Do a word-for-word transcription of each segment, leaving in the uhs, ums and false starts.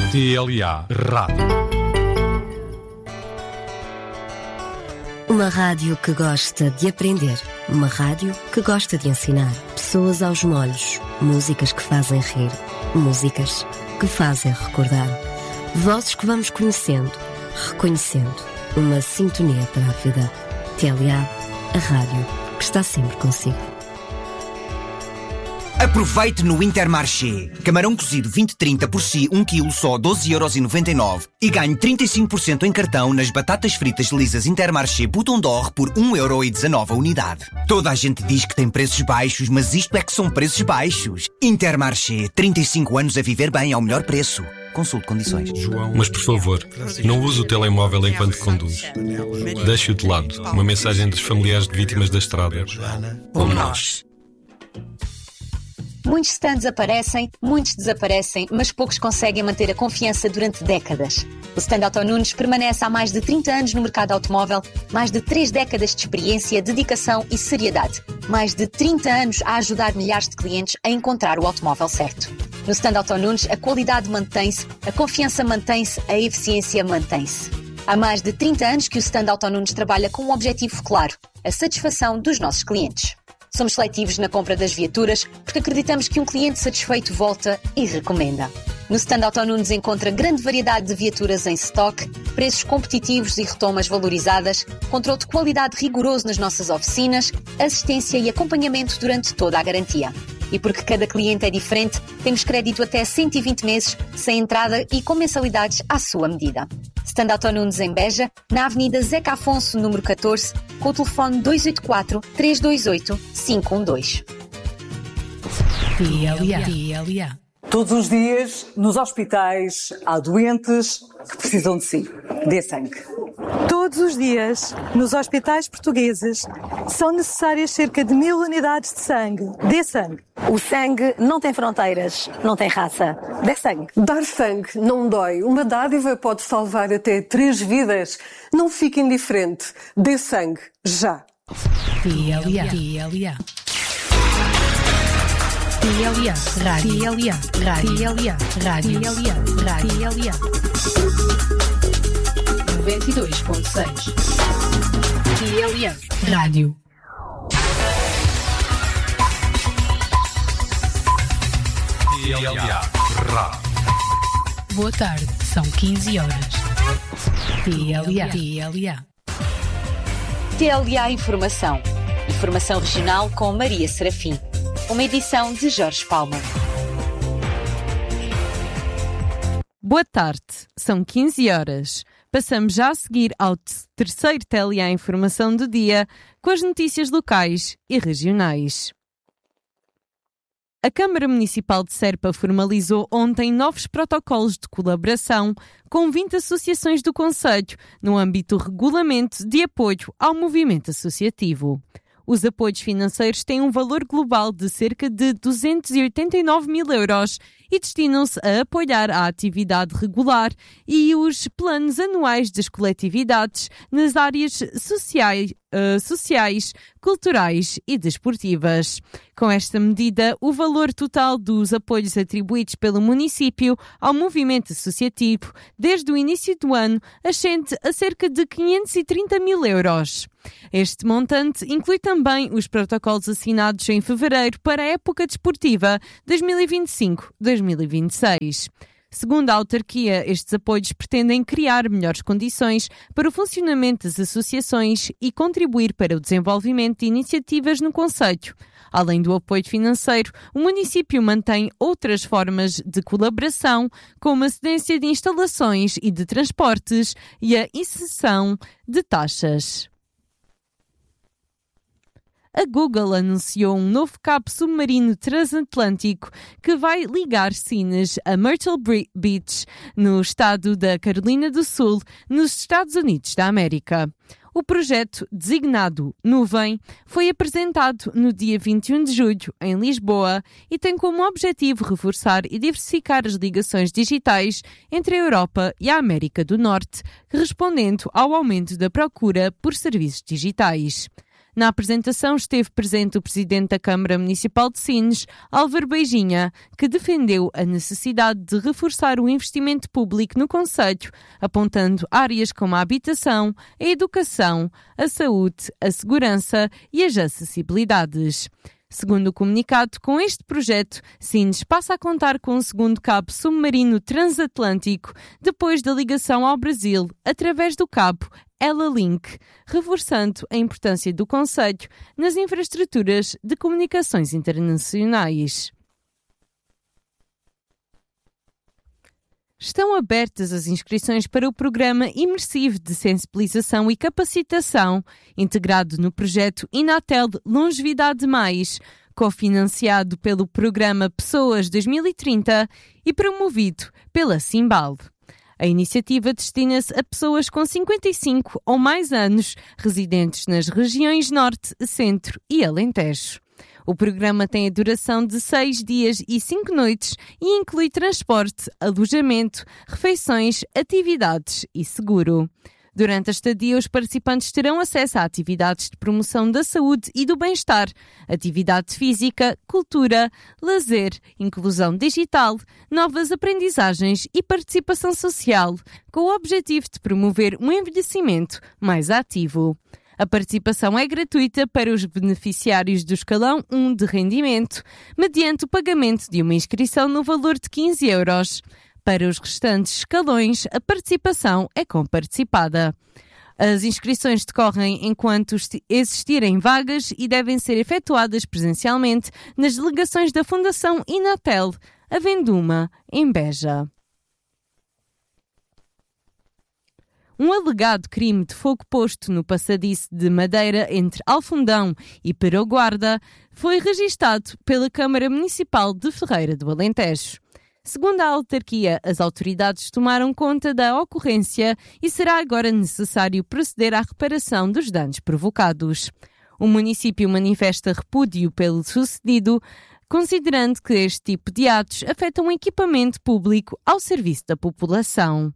T L A Rádio. Uma rádio que gosta de aprender. Uma rádio que gosta de ensinar. Pessoas aos molhos. Músicas que fazem rir. Músicas que fazem recordar. Vozes que vamos conhecendo, reconhecendo. Uma sintonia para a vida. T L A, a rádio que está sempre consigo. Aproveite no Intermarché. Camarão cozido vinte trinta por si, um quilo só doze euros e noventa e nove. E ganhe trinta e cinco por cento em cartão nas batatas fritas lisas Intermarché Bouton d'Or por um euro e dezanove a unidade. Toda a gente diz que tem preços baixos, mas isto é que são preços baixos. Intermarché, trinta e cinco anos a viver bem ao melhor preço. Consulte condições. Mas por favor, não use o telemóvel enquanto conduz. Deixe-o de lado. Uma mensagem dos familiares de vítimas da estrada. Como nós. Muitos stands aparecem, muitos desaparecem, mas poucos conseguem manter a confiança durante décadas. O stand Auto Nunes permanece há mais de trinta anos no mercado automóvel, mais de três décadas de experiência, dedicação e seriedade. Mais de trinta anos a ajudar milhares de clientes a encontrar o automóvel certo. No stand Auto Nunes, a qualidade mantém-se, a confiança mantém-se, a eficiência mantém-se. Há mais de trinta anos que o stand Auto Nunes trabalha com um objetivo claro, a satisfação dos nossos clientes. Somos seletivos na compra das viaturas porque acreditamos que um cliente satisfeito volta e recomenda. No stand Auto Nunes encontra grande variedade de viaturas em stock, preços competitivos e retomas valorizadas, controle de qualidade rigoroso nas nossas oficinas, assistência e acompanhamento durante toda a garantia. E porque cada cliente é diferente, temos crédito até cento e vinte meses, sem entrada e com mensalidades à sua medida. Stand Auto Nunes em Beja, na Avenida Zeca Afonso, número catorze, com o telefone dois oito quatro, três dois oito, cinco um dois. T L A. T L A. Todos os dias, nos hospitais, há doentes que precisam de si. Dê sangue. Todos os dias, nos hospitais portugueses, são necessárias cerca de mil unidades de sangue. Dê sangue. O sangue não tem fronteiras, não tem raça. Dê sangue. Dar sangue não dói. Uma dádiva pode salvar até três vidas. Não fique indiferente. Dê sangue. Já. T L A. T L A. T L A. Rádio. T L A. Rádio. T L A. Rádio. T L A. Rádio. T L A. noventa e dois ponto seis. T L A. Rádio. T L A Rádio. Boa tarde, são quinze horas. T L A. T L A. T L A Informação. Informação regional com Maria Serafim. Uma edição de Jorge Palma. Boa tarde, são quinze horas. Passamos já a seguir ao terceiro T L A Informação do dia, com as notícias locais e regionais. A Câmara Municipal de Serpa formalizou ontem novos protocolos de colaboração com vinte associações do concelho, no âmbito do regulamento de apoio ao movimento associativo. Os apoios financeiros têm um valor global de cerca de duzentos e oitenta e nove mil euros e destinam-se a apoiar a atividade regular e os planos anuais das coletividades nas áreas sociais, uh, sociais, culturais e desportivas. Com esta medida, o valor total dos apoios atribuídos pelo município ao movimento associativo desde o início do ano ascende a cerca de quinhentos e trinta mil euros. Este montante inclui também os protocolos assinados em fevereiro para a época desportiva dois mil e vinte e cinco a dois mil e vinte e seis. Segundo a autarquia, estes apoios pretendem criar melhores condições para o funcionamento das associações e contribuir para o desenvolvimento de iniciativas no concelho. Além do apoio financeiro, o município mantém outras formas de colaboração, como a cedência de instalações e de transportes e a isenção de taxas. A Google anunciou um novo cabo submarino transatlântico que vai ligar Sines a Myrtle Beach, no estado da Carolina do Sul, nos Estados Unidos da América. O projeto, designado Nuvem, foi apresentado no dia vinte e um de julho, em Lisboa, e tem como objetivo reforçar e diversificar as ligações digitais entre a Europa e a América do Norte, respondendo ao aumento da procura por serviços digitais. Na apresentação esteve presente o Presidente da Câmara Municipal de Sines, Álvaro Beijinha, que defendeu a necessidade de reforçar o investimento público no concelho, apontando áreas como a habitação, a educação, a saúde, a segurança e as acessibilidades. Segundo o comunicado, com este projeto, Sines passa a contar com um segundo cabo submarino transatlântico depois da ligação ao Brasil através do cabo Ela Link, reforçando a importância do concelho nas infraestruturas de comunicações internacionais. Estão abertas as inscrições para o programa imersivo de sensibilização e capacitação, integrado no projeto Inatel Longevidade Mais, cofinanciado pelo programa Pessoas dois mil e trinta e promovido pela Simbal. A iniciativa destina-se a pessoas com cinquenta e cinco ou mais anos, residentes nas regiões Norte, Centro e Alentejo. O programa tem a duração de seis dias e cinco noites e inclui transporte, alojamento, refeições, atividades e seguro. Durante a estadia, os participantes terão acesso a atividades de promoção da saúde e do bem-estar, atividade física, cultura, lazer, inclusão digital, novas aprendizagens e participação social, com o objetivo de promover um envelhecimento mais ativo. A participação é gratuita para os beneficiários do escalão um de rendimento, mediante o pagamento de uma inscrição no valor de quinze euros. Para os restantes escalões, a participação é comparticipada. As inscrições decorrem enquanto existirem vagas e devem ser efetuadas presencialmente nas delegações da Fundação Inatel, havendo uma em Beja. Um alegado crime de fogo posto no passadiço de madeira entre Alfundão e Peroguarda foi registado pela Câmara Municipal de Ferreira do Alentejo. Segundo a autarquia, as autoridades tomaram conta da ocorrência e será agora necessário proceder à reparação dos danos provocados. O município manifesta repúdio pelo sucedido, considerando que este tipo de atos afetam um equipamento público ao serviço da população.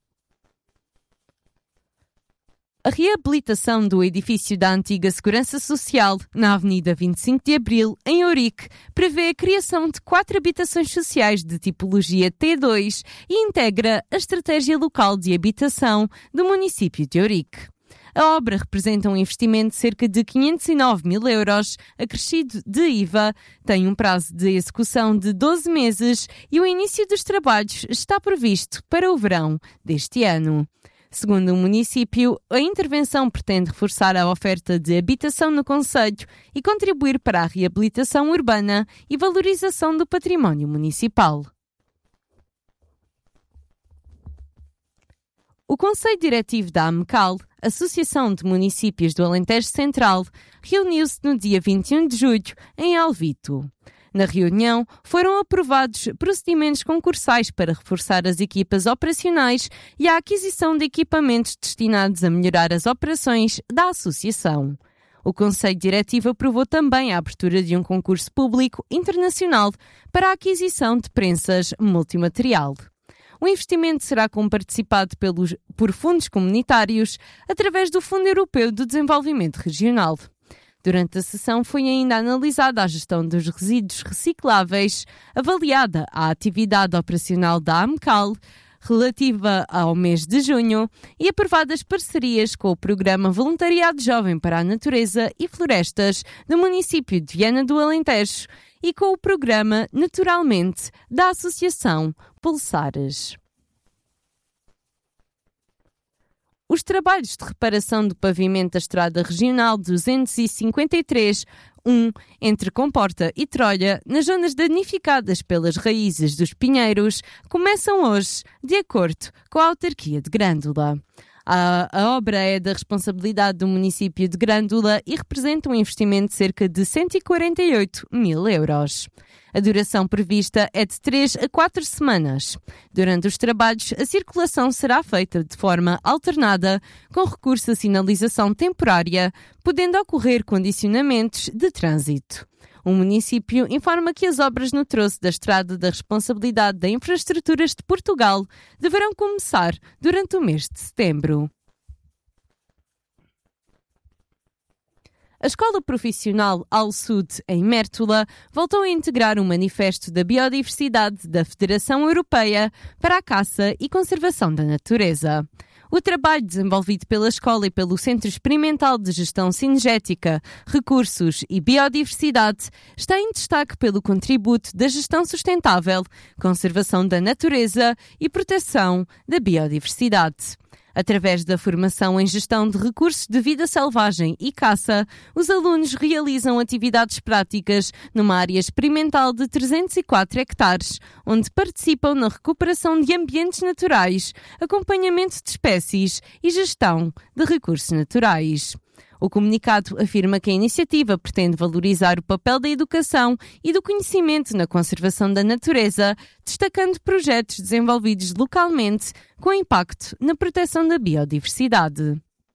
A reabilitação do edifício da antiga Segurança Social, na Avenida vinte e cinco de Abril, em Ourique, prevê a criação de quatro habitações sociais de tipologia T dois e integra a estratégia local de habitação do município de Ourique. A obra representa um investimento de cerca de quinhentos e nove mil euros, acrescido de I V A, tem um prazo de execução de doze meses e o início dos trabalhos está previsto para o verão deste ano. Segundo o município, a intervenção pretende reforçar a oferta de habitação no concelho e contribuir para a reabilitação urbana e valorização do património municipal. O Conselho Diretivo da AMCAL, Associação de Municípios do Alentejo Central, reuniu-se no dia vinte e um de julho em Alvito. Na reunião, foram aprovados procedimentos concursais para reforçar as equipas operacionais e a aquisição de equipamentos destinados a melhorar as operações da associação. O Conselho Diretivo aprovou também a abertura de um concurso público internacional para a aquisição de prensas multimaterial. O investimento será comparticipado pelos, por fundos comunitários através do Fundo Europeu de Desenvolvimento Regional. Durante a sessão foi ainda analisada a gestão dos resíduos recicláveis, avaliada a atividade operacional da AMCAL, relativa ao mês de junho, e aprovadas parcerias com o Programa Voluntariado Jovem para a Natureza e Florestas do município de Viana do Alentejo e com o Programa Naturalmente da Associação Pulsares. Os trabalhos de reparação do pavimento da Estrada Regional duzentos e cinquenta e três um entre Comporta e Trolha, nas zonas danificadas pelas raízes dos pinheiros, começam hoje, de acordo com a autarquia de Grândola. A, a obra é da responsabilidade do município de Grândola e representa um investimento de cerca de cento e quarenta e oito mil euros. A duração prevista é de três a quatro semanas. Durante os trabalhos, a circulação será feita de forma alternada, com recurso a sinalização temporária, podendo ocorrer condicionamentos de trânsito. O município informa que as obras no troço da Estrada da Responsabilidade da Infraestruturas de Portugal deverão começar durante o mês de setembro. A Escola Profissional Al Sud, em Mértola, voltou a integrar um manifesto da biodiversidade da Federação Europeia para a caça e conservação da natureza. O trabalho desenvolvido pela escola e pelo Centro Experimental de Gestão Cinegética, Recursos e Biodiversidade está em destaque pelo contributo da gestão sustentável, conservação da natureza e proteção da biodiversidade. Através da formação em gestão de recursos de vida selvagem e caça, os alunos realizam atividades práticas numa área experimental de trezentos e quatro hectares, onde participam na recuperação de ambientes naturais, acompanhamento de espécies e gestão de recursos naturais. O comunicado afirma que a iniciativa pretende valorizar o papel da educação e do conhecimento na conservação da natureza, destacando projetos desenvolvidos localmente com impacto na proteção da biodiversidade.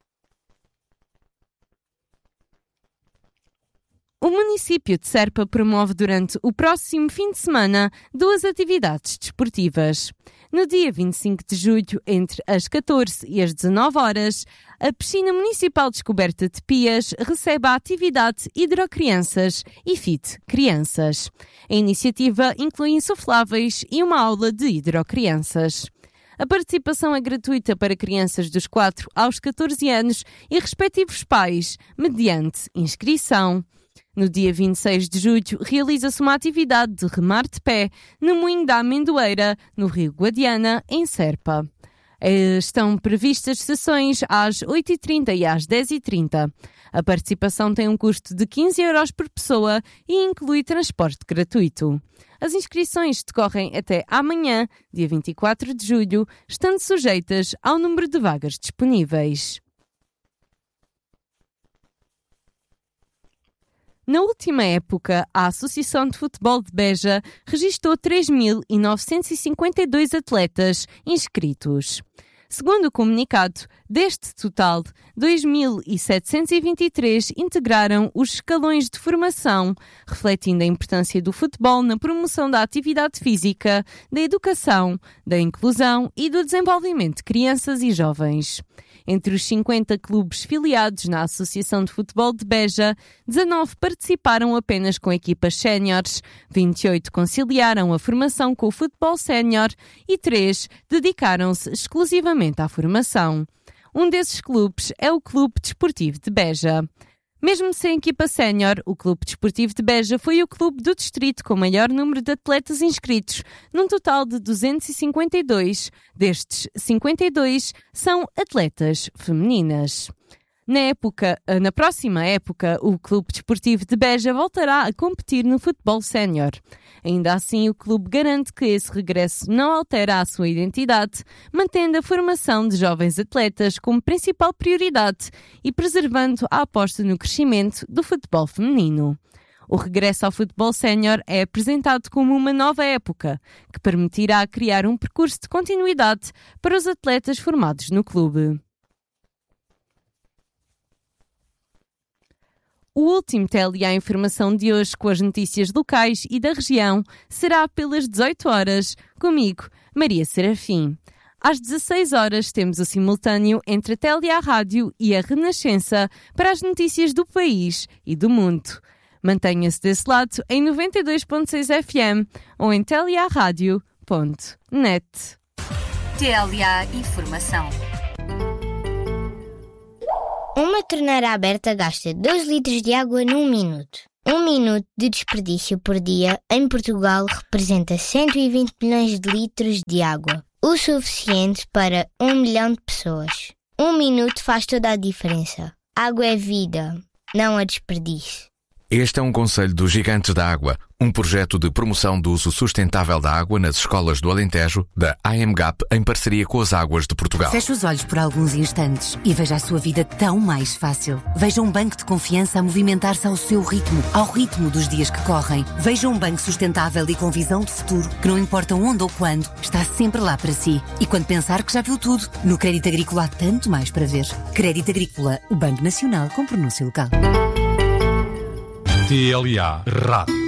O município de Serpa promove durante o próximo fim de semana duas atividades desportivas. No dia vinte e cinco de julho, entre as catorze e as dezanove horas, a Piscina Municipal Descoberta de Pias recebe a atividade Hidrocrianças e Fit Crianças. A iniciativa inclui insufláveis e uma aula de hidrocrianças. A participação é gratuita para crianças dos quatro aos catorze anos e respectivos pais, mediante inscrição. No dia vinte e seis de julho, realiza-se uma atividade de remar de pé no Moinho da Amendoeira, no Rio Guadiana, em Serpa. Estão previstas sessões às oito e trinta e às dez e trinta. A participação tem um custo de quinze euros por pessoa e inclui transporte gratuito. As inscrições decorrem até amanhã, dia vinte e quatro de julho, estando sujeitas ao número de vagas disponíveis. Na última época, a Associação de Futebol de Beja registou três mil novecentos e cinquenta e dois atletas inscritos. Segundo o comunicado, deste total, dois mil setecentos e vinte e três integraram os escalões de formação, refletindo a importância do futebol na promoção da atividade física, da educação, da inclusão e do desenvolvimento de crianças e jovens. Entre os cinquenta clubes filiados na Associação de Futebol de Beja, dezanove participaram apenas com equipas séniores, vinte e oito conciliaram a formação com o futebol sénior e três dedicaram-se exclusivamente à formação. Um desses clubes é o Clube Desportivo de Beja. Mesmo sem equipa sénior, o Clube Desportivo de Beja foi o clube do distrito com o maior número de atletas inscritos, num total de duzentos e cinquenta e dois. Destes, cinquenta e dois são atletas femininas. Na, época, na próxima época, o Clube Desportivo de Beja voltará a competir no futebol sénior. Ainda assim, o clube garante que esse regresso não altera a sua identidade, mantendo a formação de jovens atletas como principal prioridade e preservando a aposta no crescimento do futebol feminino. O regresso ao futebol sénior é apresentado como uma nova época, que permitirá criar um percurso de continuidade para os atletas formados no clube. O último T L A Informação de hoje com as notícias locais e da região será pelas dezoito horas, comigo, Maria Serafim. Às dezasseis horas temos o simultâneo entre a T L A Rádio e a Renascença para as notícias do país e do mundo. Mantenha-se desse lado em noventa e dois ponto seis F M ou em t l a rádio ponto net. T L A Informação. Uma torneira aberta gasta dois litros de água num minuto. Um minuto de desperdício por dia em Portugal representa cento e vinte milhões de litros de água, o suficiente para um milhão de pessoas. Um minuto faz toda a diferença. Água é vida, não a desperdício. Este é um conselho dos Gigantes da Água, um projeto de promoção do uso sustentável da água nas escolas do Alentejo, da A M G A P, em parceria com as Águas de Portugal. Feche os olhos por alguns instantes e veja a sua vida tão mais fácil. Veja um banco de confiança a movimentar-se ao seu ritmo, ao ritmo dos dias que correm. Veja um banco sustentável e com visão de futuro, que não importa onde ou quando, está sempre lá para si. E quando pensar que já viu tudo, no Crédito Agrícola há tanto mais para ver. Crédito Agrícola, o Banco Nacional com pronúncia local. T L A Rádio.